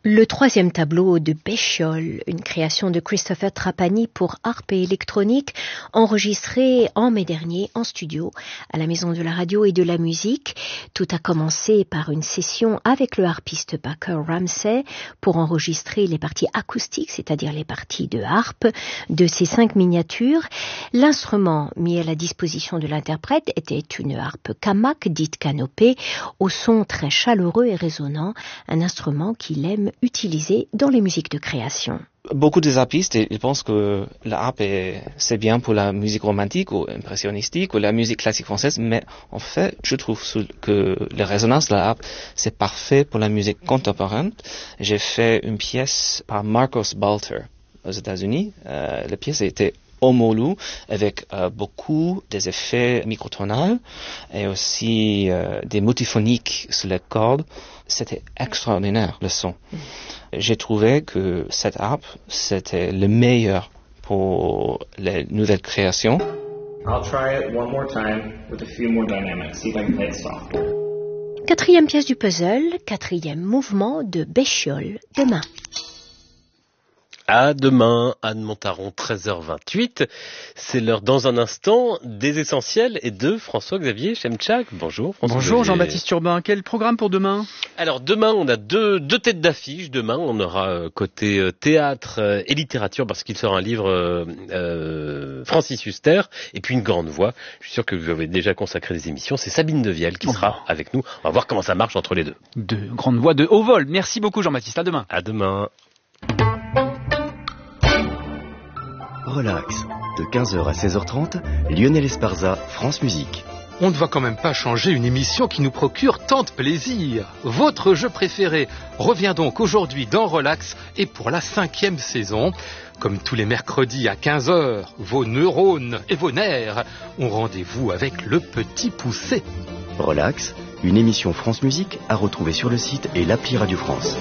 Le troisième tableau de Béchiol, une création de Christopher Trapani pour harpe et électronique, enregistré en mai dernier en studio à la Maison de la Radio et de la Musique. Tout a commencé par une session avec le harpiste Baker Ramsey pour enregistrer les parties acoustiques, c'est-à-dire les parties de harpe de ces 5 miniatures. L'instrument mis à la disposition de l'interprète était une harpe Kamak, dite canopée, au son très chaleureux et résonnant, un instrument qu'il aime utilisé dans les musiques de création. Beaucoup des harpistes, ils pensent que la harpe c'est bien pour la musique romantique ou impressionnistique ou la musique classique française, mais en fait, je trouve que la résonance de la harpe, c'est parfait pour la musique contemporaine. J'ai fait une pièce par Marcos Balter aux États-Unis. La pièce était Omolu, avec beaucoup des effets microtonales et aussi des multiphoniques sur les cordes. C'était extraordinaire, le son. J'ai trouvé que cette harpe, c'était le meilleur pour les nouvelles créations. I'll try it one more time with a few more dynamics, see if I can play it softly. Quatrième pièce du puzzle, quatrième mouvement de Béchiol, demain. À demain, Anne Montaron, 13h28. C'est l'heure dans un instant des essentiels et de François-Xavier Chemchak. Bonjour François. Bonjour Jean-Baptiste Urbain. Quel programme pour demain ? Alors demain, on a deux têtes d'affiche. Demain, on aura côté théâtre et littérature parce qu'il sort un livre Francis Huster et puis une grande voix. Je suis sûr que vous avez déjà consacré des émissions. C'est Sabine Devielle qui sera avec nous. On va voir comment ça marche entre les deux. Deux grandes voix de haut vol. Merci beaucoup Jean-Baptiste. À demain. À demain. Relax, de 15h à 16h30, Lionel Esparza, France Musique. On ne va quand même pas changer une émission qui nous procure tant de plaisir. Votre jeu préféré revient donc aujourd'hui dans Relax et pour la 5e saison. Comme tous les mercredis à 15h, vos neurones et vos nerfs ont rendez-vous avec le petit poussé. Relax, une émission France Musique à retrouver sur le site et l'appli Radio France.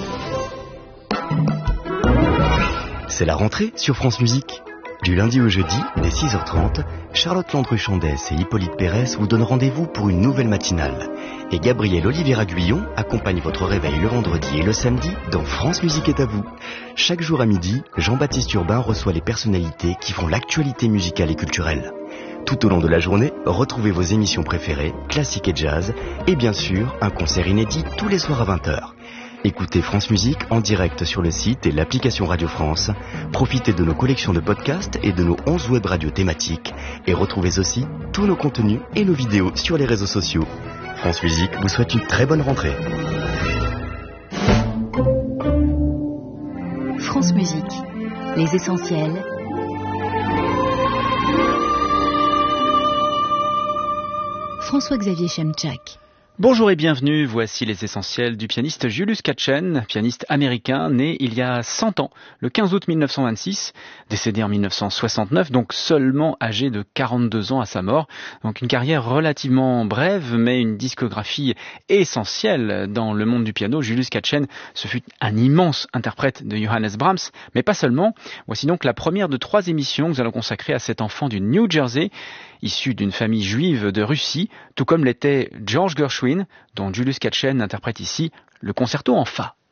C'est la rentrée sur France Musique. Du lundi au jeudi, dès 6h30, Charlotte Landru-Chandès et Hippolyte Pérez vous donnent rendez-vous pour une nouvelle matinale. Et Gabriel Oliveira Guyon accompagne votre réveil le vendredi et le samedi dans France Musique est à vous. Chaque jour à midi, Jean-Baptiste Urbain reçoit les personnalités qui font l'actualité musicale et culturelle. Tout au long de la journée, retrouvez vos émissions préférées, classiques et jazz, et bien sûr, un concert inédit tous les soirs à 20h. Écoutez France Musique en direct sur le site et l'application Radio France. Profitez de nos collections de podcasts et de nos 11 web radios thématiques. Et retrouvez aussi tous nos contenus et nos vidéos sur les réseaux sociaux. France Musique vous souhaite une très bonne rentrée. France Musique, les essentiels. François-Xavier Chemchak. Bonjour et bienvenue, voici les essentiels du pianiste Julius Katchen, pianiste américain né il y a 100 ans, le 15 août 1926, décédé en 1969, donc seulement âgé de 42 ans à sa mort. Donc une carrière relativement brève, mais une discographie essentielle dans le monde du piano. Julius Katchen, ce fut un immense interprète de Johannes Brahms, mais pas seulement. Voici donc la première de 3 émissions que nous allons consacrer à cet enfant du New Jersey, issu d'une famille juive de Russie, tout comme l'était George Gershwin, dont Julius Katchen interprète ici le concerto en fa.